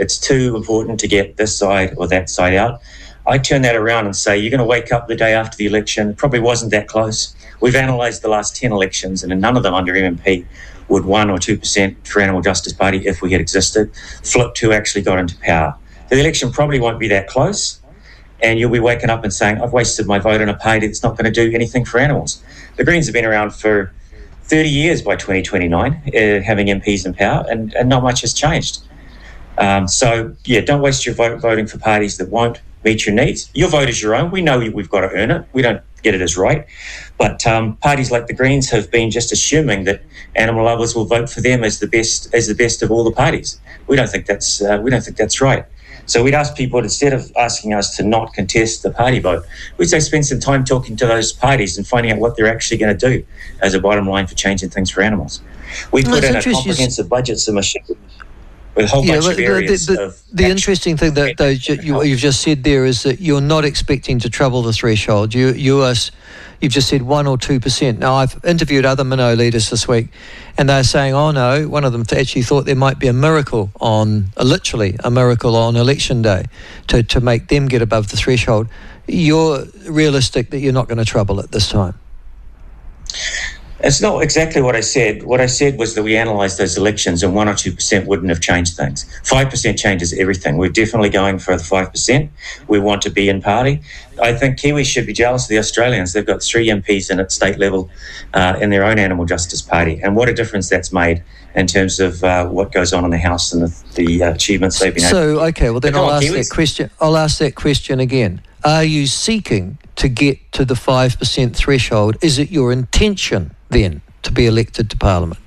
It's too important to get this side or that side out. I turn that around and say, you're going to wake up the day after the election. It probably wasn't that close. We've analysed the last 10 elections, and in none of them under MMP would 1 or 2% for Animal Justice Party, if we had existed, flip to actually got into power. The election probably won't be that close, and you'll be waking up and saying, I've wasted my vote on a party that's not going to do anything for animals. The Greens have been around for 30 years by 2029, having MPs in power, and not much has changed. Don't waste your vote voting for parties that won't meet your needs. Your vote is your own. We know we've got to earn it. We don't get it as right. But parties like the Greens have been just assuming that animal lovers will vote for them as the best of all the parties. We don't think that's right. So we'd ask people, instead of asking us to not contest the party vote, we'd say spend some time talking to those parties and finding out what they're actually going to do as a bottom line for changing things for animals. We put in a comprehensive budget submission with a whole bunch of areas the interesting thing that you've just said there is that you're not expecting to trouble the threshold. You've just said 1 or 2%. Now, I've interviewed other Minnow leaders this week, and they're saying, oh no, one of them actually thought there might be literally a miracle on election day to make them get above the threshold. You're realistic that you're not going to trouble it this time? It's not exactly what I said. What I said was that we analysed those elections and 1 or 2% wouldn't have changed things. 5% changes everything. We're definitely going for the 5%. We want to be in party. I think Kiwis should be jealous of the Australians. They've got 3 MPs in at state level in their own Animal Justice Party. And what a difference that's made in terms of what goes on in the House and the achievements they've been able to do. Okay, well then I'll ask that question again. Are you seeking to get to the 5% threshold? Is it your intention then to be elected to Parliament?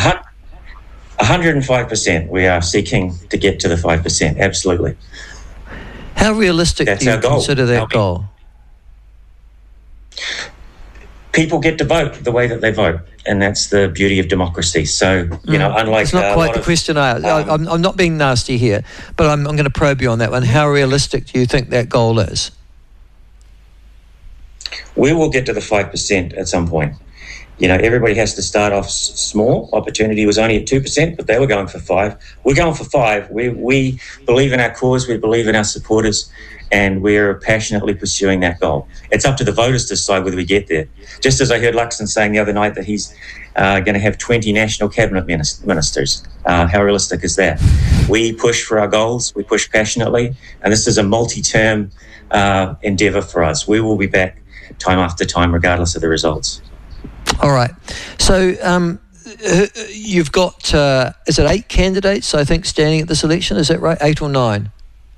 105%. We are seeking to get to the 5%, absolutely. How realistic do you consider that goal? People get to vote the way that they vote, and that's the beauty of democracy. So, unlike... It's not quite the question I asked. I'm not being nasty here, but I'm going to probe you on that one. How realistic do you think that goal is? We will get to the 5% at some point. Everybody has to start off small. Opportunity was only at 2%, but they were going for 5%. We're going for 5%. We believe in our cause. We believe in our supporters, and we're passionately pursuing that goal. It's up to the voters to decide whether we get there. Just as I heard Luxon saying the other night that he's going to have 20 national cabinet ministers. How realistic is that? We push for our goals. We push passionately, and this is a multi-term endeavour for us. We will be back time after time, regardless of the results. All right. So you've got, is it 8 candidates, I think, standing at this election? Is that right? 8 or 9?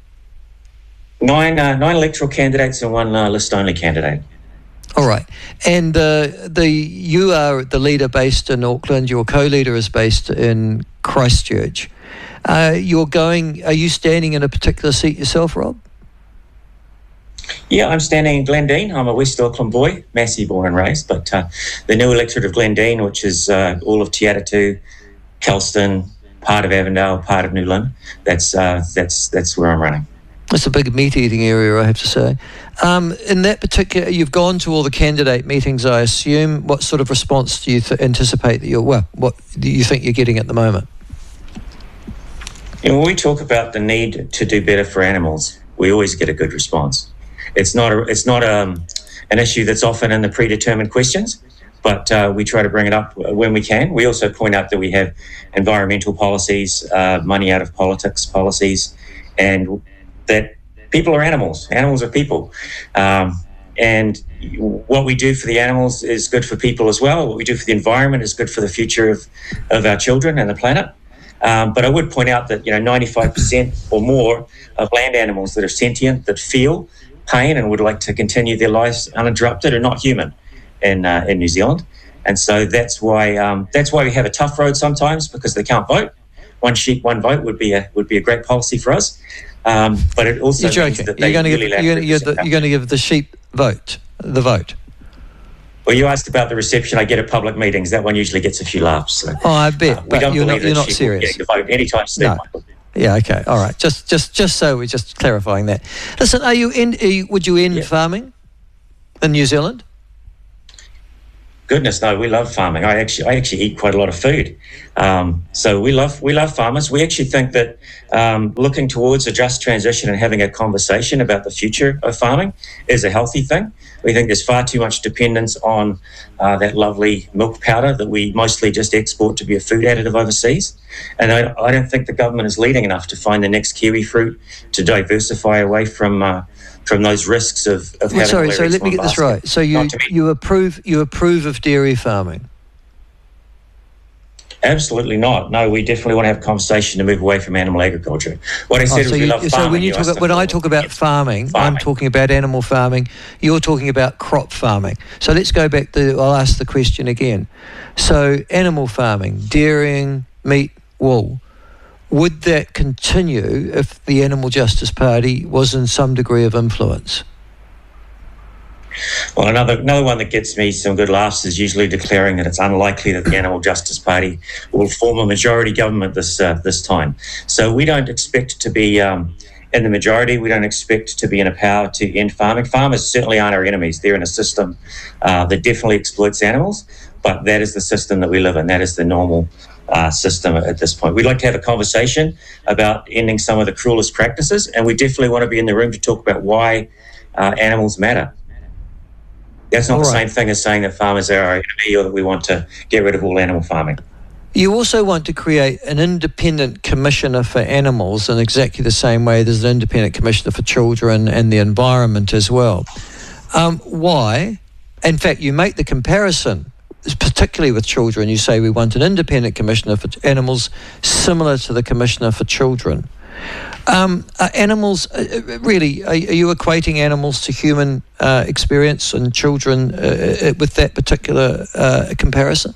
9 electoral candidates and 1 list-only candidate. All right. And you are the leader based in Auckland. Your co-leader is based in Christchurch. Are you standing in a particular seat yourself, Rob? Yeah, I'm standing in Glendine. I'm a West Auckland boy, Massey born and raised, but the new electorate of Glendine, which is all of Te Atatu, Kelston, part of Avondale, part of New Lynn, that's where I'm running. It's a big meat-eating area, I have to say. In that particular, you've gone to all the candidate meetings, I assume. What sort of response do you anticipate that what do you think you're getting at the moment? When we talk about the need to do better for animals, we always get a good response. It's not an issue that's often in the predetermined questions, but we try to bring it up when we can. We also point out that we have environmental policies, money out of politics policies, and that people are animals. Animals are people. And what we do for the animals is good for people as well. What we do for the environment is good for the future of our children and the planet. But I would point out that 95% or more of land animals that are sentient, that feel pain and would like to continue their lives uninterrupted, are not human in New Zealand. And so that's why we have a tough road sometimes, because they can't vote. 1 sheep, 1 vote would be a great policy for us. But it also means that they you're going to give the sheep the vote. Well, you asked about the reception I get at public meetings. That one usually gets a few laughs. So, I bet. We don't believe you're that not sheep serious. will get the vote anytime soon. No. Yeah. Okay. All right. Just so we're just clarifying that. Listen, would you end farming in New Zealand? Goodness, no, we love farming. I actually eat quite a lot of food. So we love farmers. We actually think that looking towards a just transition and having a conversation about the future of farming is a healthy thing. We think there's far too much dependence on that lovely milk powder that we mostly just export to be a food additive overseas. And I don't think the government is leading enough to find the next kiwi fruit to diversify away from those risks of having. Sorry, so let me get this right. So you approve of dairy farming? Absolutely not. No, we definitely want to have a conversation to move away from animal agriculture. What I said was we love farming. So when I talk about farming, I'm talking about animal farming. You're talking about crop farming. So let's go back to, I'll ask the question again. So animal farming, dairying, meat, wool, would that continue if the Animal Justice Party was in some degree of influence? Well, another one that gets me some good laughs is usually declaring that it's unlikely that the Animal Justice Party will form a majority government this time. So we don't expect to be in the majority. We don't expect to be in a power to end farming. Farmers certainly aren't our enemies. They're in a system that definitely exploits animals, but that is the system that we live in. That is the normal system at this point. We'd like to have a conversation about ending some of the cruelest practices, and we definitely want to be in the room to talk about why animals matter. That's not the same thing as saying that farmers are our enemy or that we want to get rid of all animal farming. You also want to create an independent commissioner for animals in exactly the same way there's an independent commissioner for children and the environment as well. Why? In fact, you make the comparison, particularly with children. You say we want an independent commissioner for animals similar to the commissioner for children. Animals, really, are you equating animals to human experience and children with that particular comparison?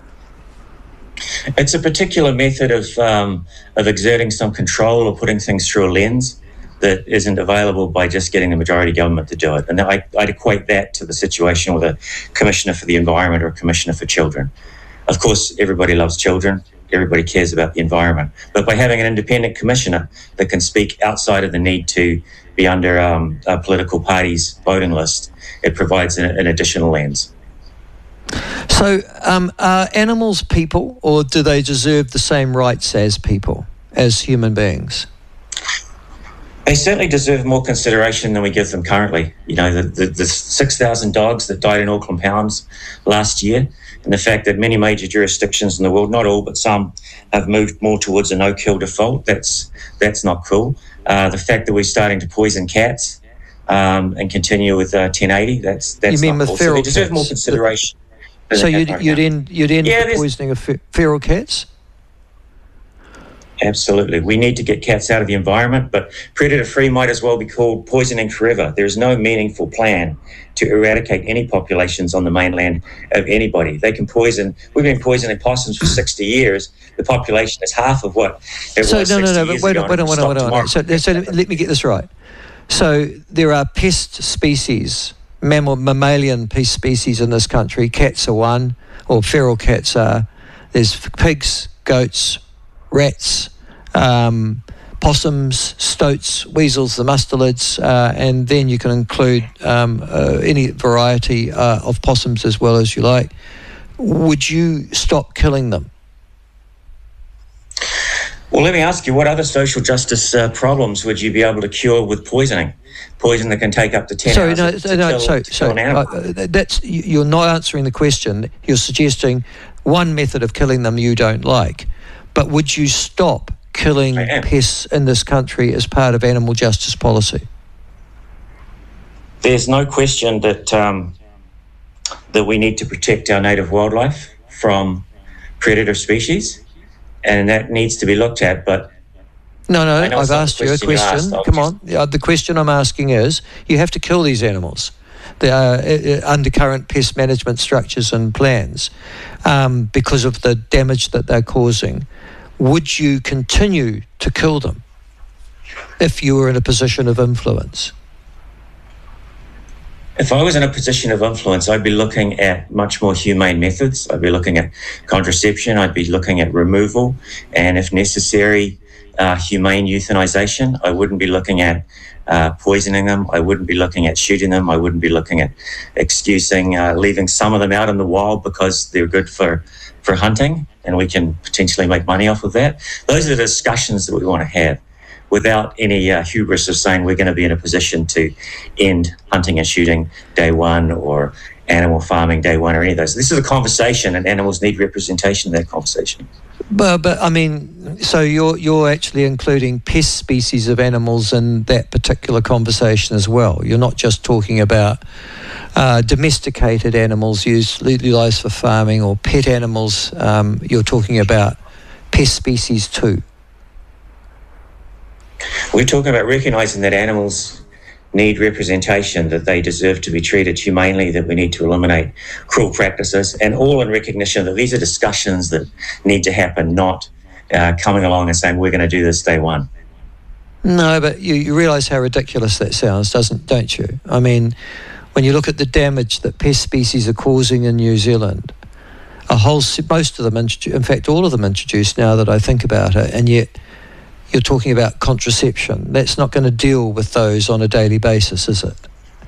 It's a particular method of exerting some control or putting things through a lens that isn't available by just getting the majority government to do it. And I'd equate that to the situation with a commissioner for the environment or a commissioner for children. Of course, everybody loves children. Everybody cares about the environment. But by having an independent commissioner that can speak outside of the need to be under a political party's voting list, it provides an additional lens. So are animals people, or do they deserve the same rights as people, as human beings? They certainly deserve more consideration than we give them currently. You know, the 6,000 dogs that died in Auckland Pounds last year, and the fact that many major jurisdictions in the world, not all, but some, have moved more towards a no-kill default, that's not cool. The fact that we're starting to poison cats and continue with 1080, that's you mean not with cool. feral So they deserve cats? more consideration. So you'd end the poisoning of feral cats? Absolutely. We need to get cats out of the environment, but predator-free might as well be called poisoning forever. There is no meaningful plan to eradicate any populations on the mainland of anybody. They can poison. We've been poisoning possums for 60 years. The population is half of what it was 60 years ago. Wait on. So let me get this right. So there are pest species, mammalian pest species in this country. Cats are one, or feral cats are. There's pigs, goats, rats, possums, stoats, weasels, the mustelids, and then you can include any variety of possums as well as you like. Would you stop killing them? Well, let me ask you, what other social justice problems would you be able to cure with poisoning? Poison that can take up to 10 hours to kill an animal. You're not answering the question. You're suggesting one method of killing them you don't like. But would you stop killing pests in this country as part of animal justice policy? There's no question that that we need to protect our native wildlife from predator species, and that needs to be looked at. But no, I've asked you a question. Come on. The question I'm asking is, you have to kill these animals. They are undercurrent pest management structures and plans because of the damage that they're causing. Would you continue to kill them if you were in a position of influence? If I was in a position of influence, I'd be looking at much more humane methods. I'd be looking at contraception. I'd be looking at removal, and if necessary, humane euthanization. I wouldn't be looking at poisoning them. I wouldn't be looking at shooting them. I wouldn't be looking at excusing leaving some of them out in the wild because they're good for hunting and we can potentially make money off of that. Those are the discussions that we want to have without any hubris of saying we're going to be in a position to end hunting and shooting day one or animal farming day one or any of those. This is a conversation and animals need representation in that conversation. But I mean, so you're actually including pest species of animals in that particular conversation as well. You're not just talking about domesticated animals utilised for farming or pet animals. You're talking about pest species too. We're talking about recognising that animals need representation, that they deserve to be treated humanely, that we need to eliminate cruel practices, and all in recognition that these are discussions that need to happen, not coming along and saying we're going to do this day one. No, but you realise how ridiculous that sounds, don't you? I mean, when you look at the damage that pest species are causing in New Zealand, most of them, in fact all of them introduced now that I think about it, and yet you're talking about contraception. That's not going to deal with those on a daily basis, is it?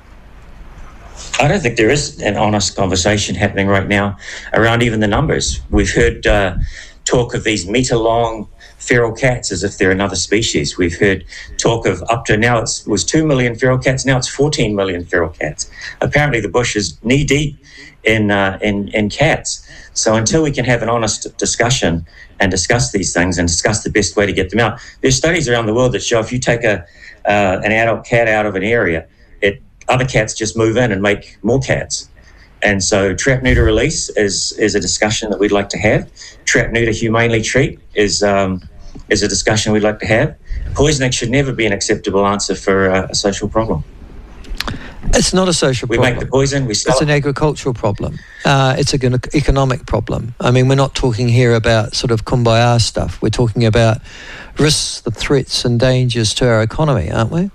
I don't think there is an honest conversation happening right now around even the numbers. We've heard talk of these metre-long feral cats as if they're another species. We've heard talk of up to now it was 2 million feral cats, now it's 14 million feral cats. Apparently the bush is knee-deep in cats. So until we can have an honest discussion and discuss these things and discuss the best way to get them out, there's studies around the world that show if you take an adult cat out of an area, other cats just move in and make more cats. And so trap, neuter, release is a discussion that we'd like to have. Trap, neuter, humanely treat is a discussion we'd like to have. Poisoning should never be an acceptable answer for a social problem. It's not a social problem. We make the poison, we sell it. It's an agricultural problem. It's an economic problem. I mean, we're not talking here about sort of kumbaya stuff. We're talking about risks, the threats and dangers to our economy, aren't we?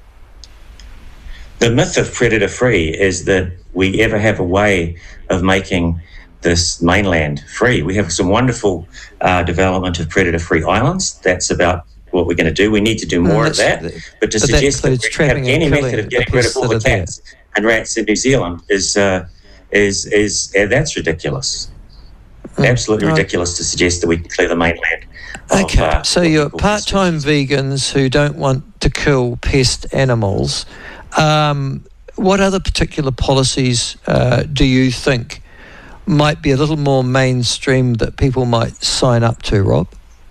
The myth of predator-free is that we ever have a way of making this mainland free. We have some wonderful development of predator-free islands. That's about what we're going to do. We need to do more of that. But to suggest that we have any method of getting rid of all the cats and rats in New Zealand is that's ridiculous. Absolutely ridiculous to suggest that we can clear the mainland. Okay, so you're part-time vegans who don't want to kill pest animals. What other particular policies do you think might be a little more mainstream that people might sign up to, Rob?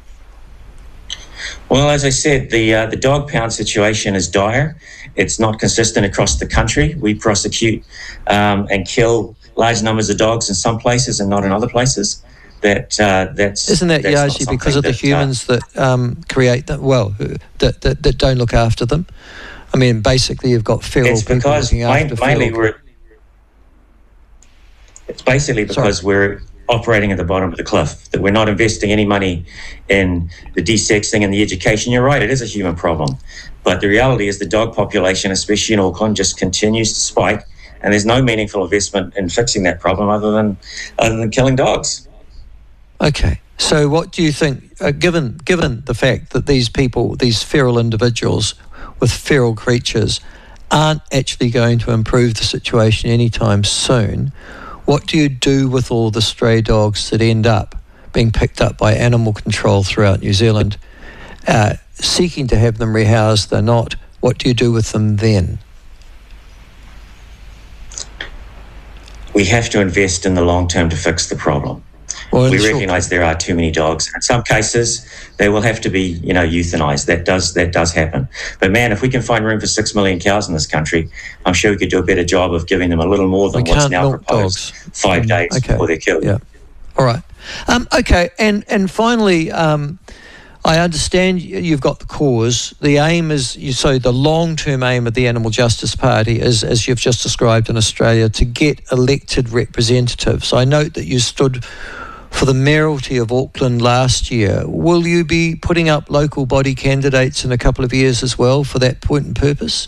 Well, as I said, the dog pound situation is dire. It's not consistent across the country. We prosecute and kill large numbers of dogs in some places and not in other places. Isn't that largely because of the humans that create them? Well, that don't look after them. I mean, basically, you've got feral people looking after feral. It's basically because we're operating at the bottom of the cliff, that we're not investing any money in the desexing and the education. You're right, it is a human problem. But the reality is the dog population, especially in Auckland, just continues to spike, and there's no meaningful investment in fixing that problem other than killing dogs. Okay. So what do you think, given the fact that these people, these feral individuals with feral creatures, aren't actually going to improve the situation anytime soon, what do you do with all the stray dogs that end up being picked up by animal control throughout New Zealand, seeking to have them rehoused? They're not. What do you do with them then? We have to invest in the long term to fix the problem. Well, we recognise there are too many dogs. In some cases, they will have to be, euthanized. That does happen. But man, if we can find room for 6 million cows in this country, I'm sure we could do a better job of giving them a little more than what's now proposed. 5 days before they're killed. Yeah. All right. Okay. And finally, I understand you've got the cause. The aim is, the long-term aim of the Animal Justice Party is, as you've just described in Australia, to get elected representatives. I note that you stood for the mayoralty of Auckland last year. Will you be putting up local body candidates in a couple of years as well for that point and purpose?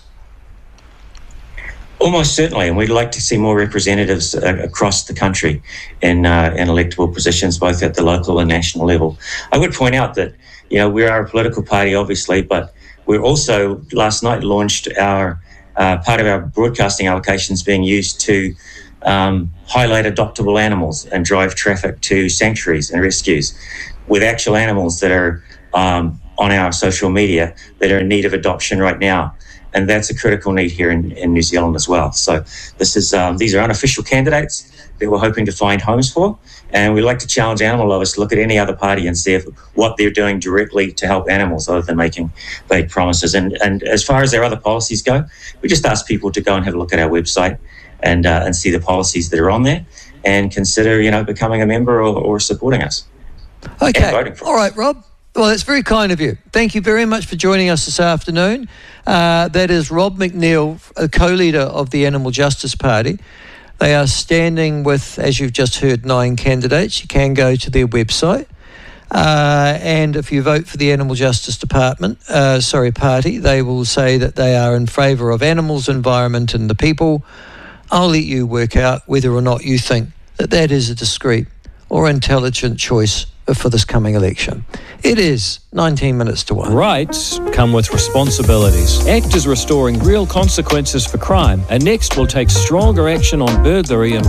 Almost certainly, and we'd like to see more representatives across the country in electable positions, both at the local and national level. I would point out that you know, we are a political party, obviously, but we're also, last night, launched our part of our broadcasting allocations being used to highlight adoptable animals and drive traffic to sanctuaries and rescues with actual animals that are on our social media that are in need of adoption right now. And that's a critical need here in New Zealand as well. So this is these are unofficial candidates that we're hoping to find homes for. And we'd like to challenge animal lovers to look at any other party and see what they're doing directly to help animals other than making vague promises. And as far as their other policies go, we just ask people to go and have a look at our website and see the policies that are on there and consider, you know, becoming a member or supporting us. Okay. All right, Rob. Well, that's very kind of you. Thank you very much for joining us this afternoon. That is Rob McNeil, a co-leader of the Animal Justice Party. They are standing with, as you've just heard, 9 candidates. You can go to their website. And if you vote for the Animal Justice Party, they will say that they are in favour of animals, environment and the people. I'll let you work out whether or not you think that that is a discreet or intelligent choice for this coming election. It is 19 minutes to 1. Rights come with responsibilities. ACT is restoring real consequences for crime, and Next will take stronger action on burglary and